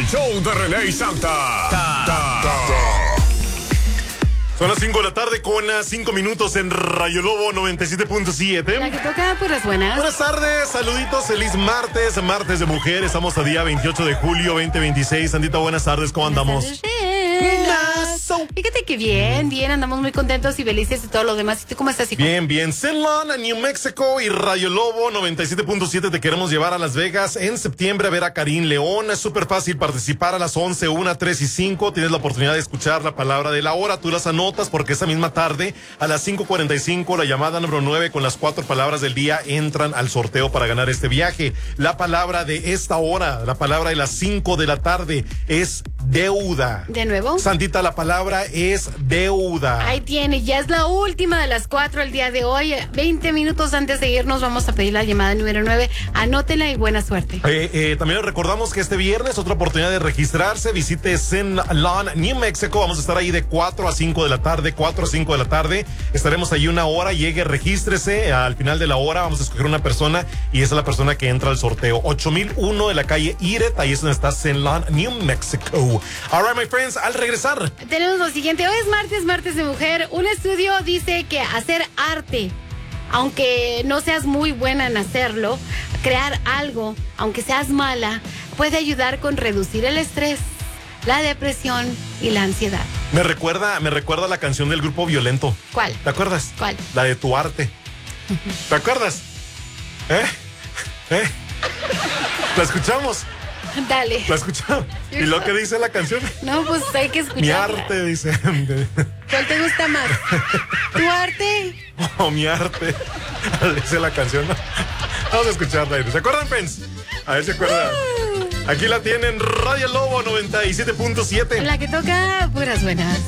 show de René y Santa. Son las 5 de la tarde con 5 minutos en Rayo Lobo 97.7. La que toca puras buenas. Buenas tardes, saluditos, feliz martes, martes de mujer. Estamos a día 28 de julio 2026. Sandita, buenas tardes, ¿cómo andamos? Fíjate que bien, andamos muy contentos y felices de todo lo demás. ¿Y tú cómo estás, hijo? Bien. Cenlon, New Mexico y Rayo Lobo 97.7. Te queremos llevar a Las Vegas en septiembre a ver a Karim León. Es súper fácil participar a las 11, 1, 3 y 5. Tienes la oportunidad de escuchar la palabra de la hora. Tú las anotas porque esa misma tarde a las 5:45 la llamada número 9 con las 4 palabras del día entran al sorteo para ganar este viaje. La palabra de esta hora, la palabra de las 5 de la tarde es deuda. ¿De nuevo? Santita, la palabra es deuda. Ahí tiene, ya es la última de las 4 el día de hoy. 20 minutos antes de irnos vamos a pedir la llamada número 9. Anótela y buena suerte. También les recordamos que este viernes otra oportunidad de registrarse. Visite Cenlon, New Mexico. Vamos a estar ahí de 4 a 5 de la tarde, 4 a 5 de la tarde. Estaremos ahí una hora. Llegue, regístrese. Al final de la hora vamos a escoger una persona y esa es la persona que entra al sorteo. 8001 de la calle Iret. Ahí es donde está Cenlon, New Mexico. All right, my friends, al regresar tenemos lo siguiente. Hoy es martes de mujer. Un estudio dice que hacer arte, aunque no seas muy buena en hacerlo, crear algo, aunque seas mala, puede ayudar con reducir el estrés, la depresión y la ansiedad. Me recuerda la canción del grupo Violento. ¿Cuál? ¿Te acuerdas? ¿Cuál? La de Tu Arte. ¿Te acuerdas? ¿La escuchamos? Dale. ¿La escuchamos? ¿Y lo que dice la canción? No, pues hay que escucharla. Mi arte, dice. ¿Cuál te gusta más? ¿Tu arte? Oh, mi arte. Dice la canción. Vamos a escucharla. ¿Se acuerdan, friends? A ver si se acuerdan. Aquí la tienen, Radio Lobo 97.7. La que toca puras buenas.